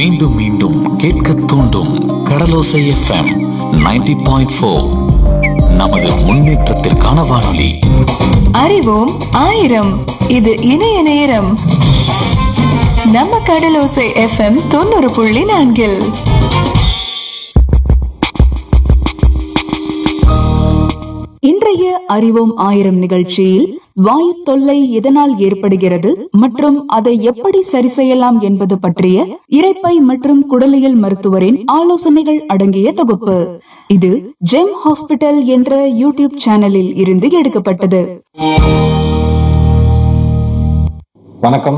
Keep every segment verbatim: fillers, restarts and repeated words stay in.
மீண்டும் மீண்டும் கேட்க தூண்டும் கடலோசை எஃப்எம் நைன்டி பாயிண்ட் ஃபோர். நமது முன்னேற்றத்திற்கான வானொலி. அறிவோம் ஆயிரம். இது இணைய நேரம். நம்ம கடலோசை எஃப்எம் தொண்ணூறு புள்ளி நான்கில் இன்றைய அறிவோம் ஆயிரம் நிகழ்ச்சியில் வாயு தொல்லை எதனால் ஏற்படுகிறது மற்றும் அதை எப்படி சரி செய்யலாம் என்பது பற்றிய இரைப்பை மற்றும் குடலியல் மருத்துவரின் ஆலோசனைகள் அடங்கிய தொகுப்பு. இது ஜெம் ஹாஸ்பிட்டல் என்ற யூடியூப் சேனலில் இருந்து எடுக்கப்பட்டது. வணக்கம்.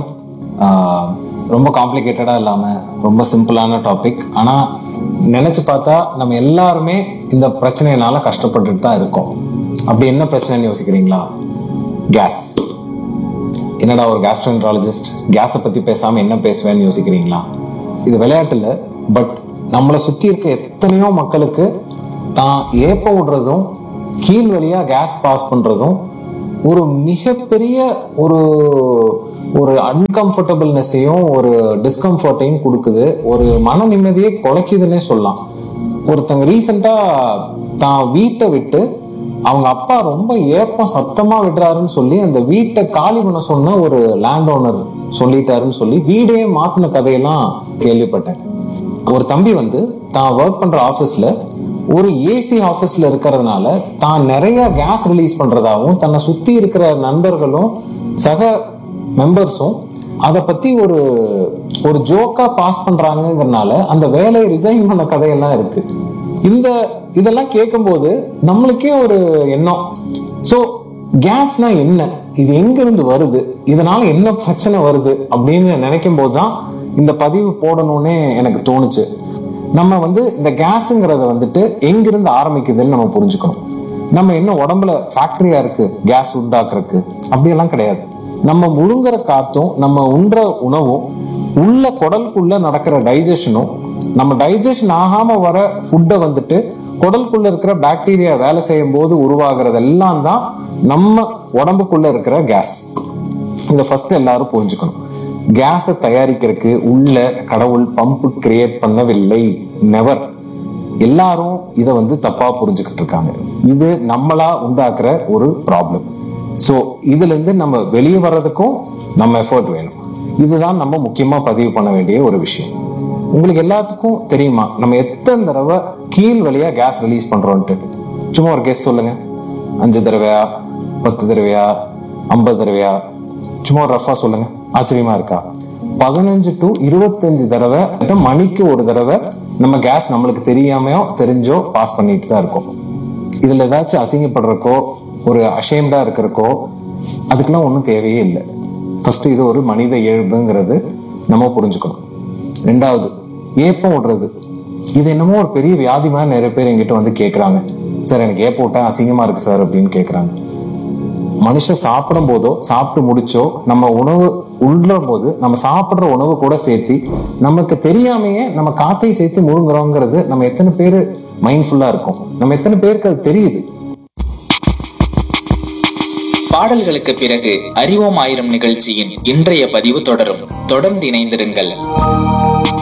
ரொம்ப காம்ப்ளிகேட்டடா இல்லாம ரொம்ப சிம்பிளான டாபிக். ஆனா நினைச்சு பார்த்தா நம்ம எல்லாருமே இந்த பிரச்சனையினால கஷ்டப்பட்டுட்டு தான் இருக்கோம். அப்படி என்ன பிரச்சனைன்னு யோசிக்கிறீங்களா? கேஸ். என்னடா ஒரு கேஸ்ட்ரோஎன்ட்ராலஜிஸ்ட் கேஸை பத்தி பேசாம என்ன பேசுவேன்னு யோசிக்கிறீங்களா? இது விளையாட்டு இல்லை. பட் நம்மளை சுத்தி இருக்க எத்தனையோ மக்களுக்கு தான் ஏப்ப விடுறதும் கீழ் வழியா கேஸ் பாஸ் பண்றதும் ஒரு மிகப்பெரிய ஒரு ஒரு அன்கம்ஃபர்டபிள்னஸையும் ஒரு டிஸ்கம்ஃபர்ட்டையும் கொடுக்குது. ஒரு மன நிம்மதியை குலைக்குதுன்னே சொல்லலாம். ஒருத்தங்க ரீசெண்டா தான் வீட்டை விட்டு அவங்க அப்பா ரொம்ப ஏப்பம் சத்தமா விடுறாருன்னு சொல்லி அந்த வீட்டை காலி பண்ண சொன்ன ஒரு லேண்ட் ஓனர் சொல்லிட்டாருன்னு சொல்லி வீடே மாத்தின கதையெல்லாம் கேள்விப்பட்டேன். ஒரு தம்பி வந்து தான் ஒர்க் பண்ற ஆபீஸ்ல ஒரு ஏசி ஆபீஸ்ல இருக்கிறதுனால தான் நிறைய கேஸ் ரிலீஸ் பண்றதாகவும் தன்னை சுத்தி இருக்கிற நண்பர்களும் சக மெம்பர்ஸும் அதை பத்தி ஒரு ஒரு ஜோக்கா பாஸ் பண்றாங்கிறதுனால அந்த வேலையை ரிசைன் பண்ண கதையெல்லாம் இருக்கு. இந்த இதெல்லாம் கேட்கும் போது நம்மளுக்கே ஒரு எண்ணம், சோ கேஸ்னா என்ன, இது எங்க இருந்து வருது, இதனால என்ன பிரச்சனை வருது அப்படின்னு நினைக்கும் போதுதான் இந்த பதிவு போடணும்னே எனக்கு தோணுச்சு. நம்ம வந்து இந்த கேஸுங்கிறத வந்துட்டு எங்கிருந்து ஆரம்பிக்குதுன்னு நம்ம புரிஞ்சுக்கணும். நம்ம என்ன உடம்புல ஃபேக்டரியா இருக்கு கேஸ் உண்டாக்குறதுக்கு? அப்படியெல்லாம் கிடையாது. நம்ம முழுங்குற காத்தும் நம்ம உண்ற உணவும் உள்ள குடலுக்குள்ள நடக்கிற டைஜஷனும் நம்ம டைஜஷன் ஆகாம வர ஃபுட்டை வந்துட்டு குடலுக்குள்ள இருக்கிற பாக்டீரியா வேலை செய்யும் போது உருவாகிறது எல்லாம் தான் நம்ம உடம்புக்குள்ள இருக்கிற கேஸ். இதை ஃபர்ஸ்ட் எல்லாரும் புரிஞ்சுக்கணும். கேஸை தயாரிக்கிறதுக்கு உள்ள கடவுள் பம்பு கிரியேட் பண்ணவில்லை. நெவர். எல்லாரும் இதை வந்து தப்பா புரிஞ்சுக்கிட்டு இருக்காங்க. இது நம்மளா உண்டாக்குற ஒரு ப்ராப்ளம். ஸோ இதுல இருந்து நம்ம வெளியே வர்றதுக்கும் நம்ம எஃபர்ட் வேணும். இதுதான் நம்ம முக்கியமா பதிவு பண்ண வேண்டிய ஒரு விஷயம். உங்களுக்கு எல்லாத்துக்கும் தெரியுமா நம்ம எத்தனை தடவை கீழ் வழியா கேஸ் ரிலீஸ் பண்றோம்ட்டு? சும்மா ஒரு கெஸ் சொல்லுங்க. அஞ்சு தடவையா, பத்து தடவையா, ஐம்பது தடவையா? சும்மா ஒரு ரஃபா சொல்லுங்க. ஆச்சரியமா இருக்கா? பதினஞ்சு டு இருபத்தஞ்சு தடவை மணிக்கு ஒரு தடவை நம்ம கேஸ் நம்மளுக்கு தெரியாமையோ தெரிஞ்சோ பாஸ் பண்ணிட்டு தான் இருக்கோம். இதுல ஏதாச்சும் அசிங்கப்படுறக்கோ ஒரு அஷேம்டா இருக்கிறக்கோ அதுக்கெல்லாம் ஒன்றும் தேவையே இல்லை. ஃபர்ஸ்ட் இது ஒரு மனித இயல்புங்கிறது நம்ம புரிஞ்சுக்கணும். ரெண்டாவது, ஏப்பம் விடுறது. இது என்னமோ ஒரு பெரிய வியாதி மாதிரி நிறைய பேர் எங்கிட்ட வந்து கேட்கறாங்க, சார் எனக்கு ஏப்பம் விட்டா அசிங்கமா இருக்கு சார் அப்படின்னு கேட்கறாங்க. மனுஷன் சாப்பிடும் போதோ சாப்பிட்டு முடிச்சோ நம்ம உணவு உள்ள போது நம்ம சாப்பிடுற உணவு கூட சேர்த்து நமக்கு தெரியாமையே நம்ம காத்தை சேர்த்து முழுங்குறோங்கிறது நம்ம எத்தனை பேரு மைண்ட்ஃபுல்லா இருக்கும்? நம்ம எத்தனை பேருக்கு அது தெரியுது? பாடல்களுக்கு பிறகு அறிவோம் ஆயிரம் நிகழ்ச்சியின் இன்றைய பதிவு தொடரும். தொடர்ந்து இணைந்திருங்கள்.